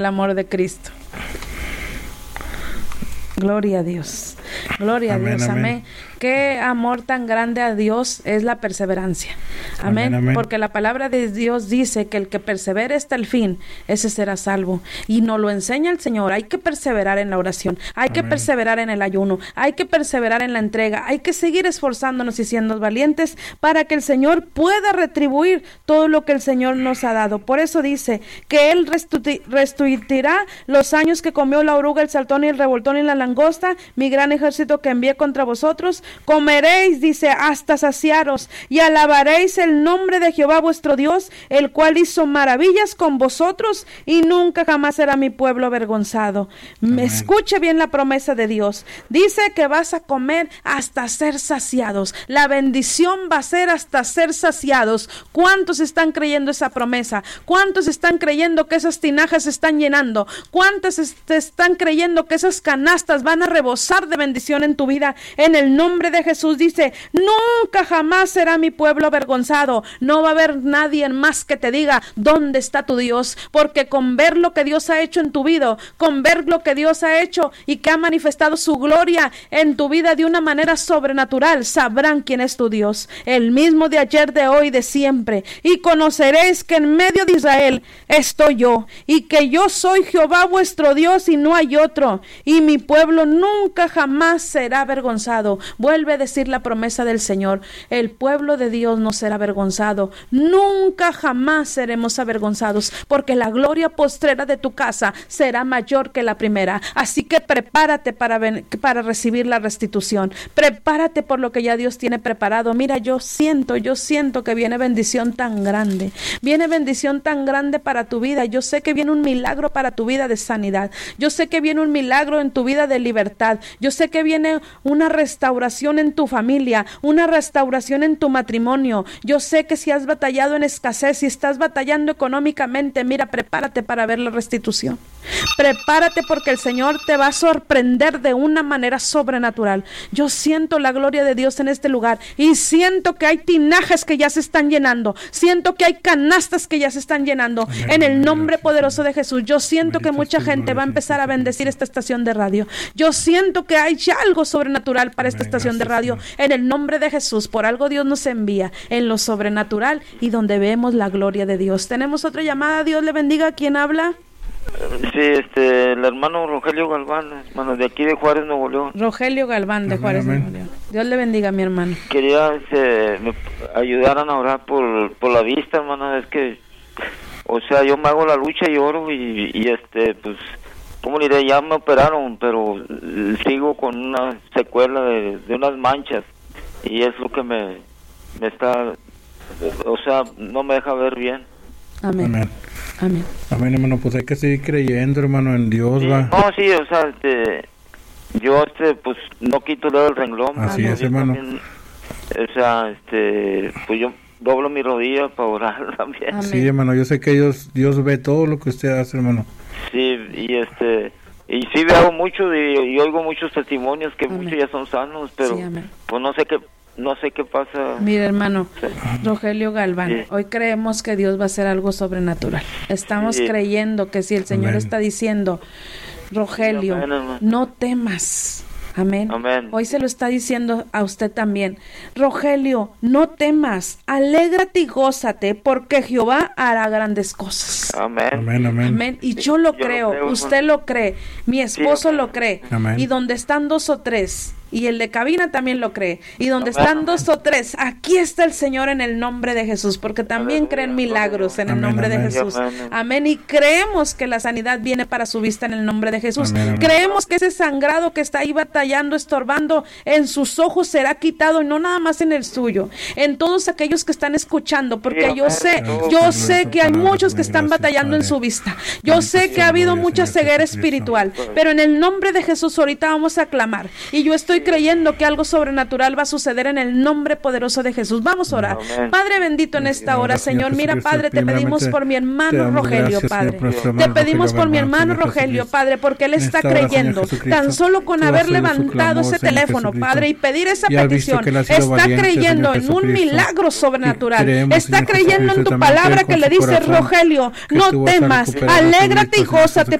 el amor de Cristo. Gloria a Dios. Gloria a Dios. Amén. Qué amor tan grande a Dios es la perseverancia. Amén. Porque la palabra de Dios dice que el que persevere hasta el fin, ese será salvo. Y nos lo enseña el Señor. Hay que perseverar en la oración. Hay que perseverar en el ayuno. Hay que perseverar en la entrega. Hay que seguir esforzándonos y siendo valientes para que el Señor pueda retribuir todo lo que el Señor nos ha dado. Por eso dice que Él restituirá los años que comió la oruga, el saltón y el revoltón y la langosta, mi gran ejército que envié contra vosotros. Comeréis, dice, hasta saciaros, y alabaréis el nombre de Jehová vuestro Dios, el cual hizo maravillas con vosotros, y nunca jamás será mi pueblo avergonzado. Me escuche bien la promesa de Dios. Dice que vas a comer hasta ser saciados. La bendición va a ser hasta ser saciados. ¿Cuántos están creyendo esa promesa? ¿Cuántos están creyendo que esas tinajas se están llenando? ¿Cuántos están creyendo que esas canastas van a rebosar de bendición en tu vida? En el nombre de Jesús dice, nunca jamás será mi pueblo avergonzado. No va a haber nadie más que te diga dónde está tu Dios, porque con ver lo que Dios ha hecho en tu vida, con ver lo que Dios ha hecho y que ha manifestado su gloria en tu vida de una manera sobrenatural, sabrán quién es tu Dios, el mismo de ayer, de hoy, de siempre. Y conoceréis que en medio de Israel estoy yo, y que yo soy Jehová vuestro Dios y no hay otro, y mi pueblo nunca jamás será avergonzado. Vuelve a decir la promesa del Señor, el pueblo de Dios no será avergonzado, nunca jamás seremos avergonzados, porque la gloria postrera de tu casa será mayor que la primera. Así que prepárate para recibir la restitución, prepárate por lo que ya Dios tiene preparado. Mira, yo siento que viene bendición tan grande, para tu vida. Yo sé que viene un milagro para tu vida de sanidad, yo sé que viene un milagro en tu vida de libertad, yo sé que viene una restauración en tu familia, una restauración en tu matrimonio. Yo sé que si has batallado en escasez, si estás batallando económicamente, mira, prepárate para ver la restitución. Prepárate porque el Señor te va a sorprender de una manera sobrenatural. Yo siento la gloria de Dios en este lugar y siento que hay tinajas que ya se están llenando, siento que hay canastas que ya se están llenando. En el nombre poderoso de Jesús, yo siento que mucha gente va a empezar a bendecir esta estación de radio. Yo siento que hay ya algo sobrenatural para esta estación de radio. En el nombre de Jesús, por algo Dios nos envía en lo sobrenatural y donde vemos la gloria de Dios. Tenemos otra llamada. Dios le bendiga. ¿Quién habla? Sí, el hermano Rogelio Galván, hermano, de aquí de Juárez, Nuevo León. Rogelio Galván, de Juárez, Nuevo León. Dios le bendiga, mi hermano. Quería me ayudaran a orar por la vista, hermano. Es que, o sea, yo me hago la lucha y oro y pues, ¿cómo le diré? Ya me operaron, pero sigo con una secuela de unas manchas y es lo que me está, o sea, no me deja ver bien. Amén. Amén. Amén, hermano. Pues hay que seguir creyendo, hermano, en Dios, sí, va. No, sí, o sea, yo, pues, no quito el dedo del renglón. Así es, hermano. También, o sea, pues yo doblo mi rodilla para orar también. Amén. Sí, hermano, yo sé que Dios ve todo lo que usted hace, hermano. Sí, y sí veo mucho y oigo muchos testimonios que muchos ya son sanos, pero sí, pues no sé qué pasa. Mira, hermano, Rogelio Galván, hoy creemos que Dios va a hacer algo sobrenatural. Estamos creyendo que si el Señor está diciendo, Rogelio, no temas. Amén. Amén. Hoy se lo está diciendo a usted también. Rogelio, no temas, alégrate y gózate, porque Jehová hará grandes cosas. Amén. Amén, amén. Amén. Y yo lo creo, usted lo cree, mi esposo lo cree. Amén. Y donde están dos o tres, y el de cabina también lo cree, y donde están dos o tres, aquí está el Señor en el nombre de Jesús, porque también creen milagros en el nombre de Jesús. Amén. Y creemos que la sanidad viene para su vista en el nombre de Jesús. Creemos que ese sangrado que está ahí batallando, estorbando en sus ojos será quitado, y no nada más en el suyo, en todos aquellos que están escuchando, porque yo sé que hay muchos que están batallando en su vista. Yo sé que ha habido mucha ceguera espiritual, pero en el nombre de Jesús ahorita vamos a clamar, y yo estoy estoy creyendo que algo sobrenatural va a suceder en el nombre poderoso de Jesús. Vamos a orar. Amén. Padre bendito, en esta hora, Señor, mira, Padre, te pedimos por mi hermano Rogelio, Padre. Te pedimos por mi hermano Rogelio, Padre, porque él está creyendo. Tan solo con haber levantado ese teléfono, Padre, y pedir esa petición, está creyendo en un milagro sobrenatural. Está creyendo en tu palabra que le dice: Rogelio, no temas, alégrate y gózate,